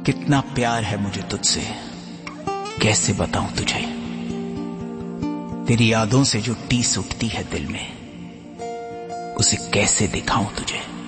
कितना प्यार है मुझे तुझसे, कैसे बताऊं तुझे। तेरी यादों से जो टीस उठती है दिल में, उसे कैसे दिखाऊं तुझे।